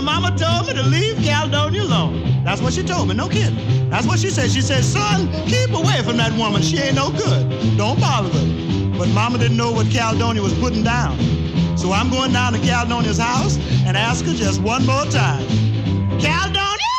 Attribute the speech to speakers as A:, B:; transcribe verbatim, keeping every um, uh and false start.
A: mama told me to leave Caledonia alone. That's what she told me, no kidding. That's what she said. She said, son, keep away from that woman. She ain't no good. Don't bother with her. But mama didn't know what Caledonia was putting down. So I'm going down to Caledonia's house and ask her just one more time. Caledonia!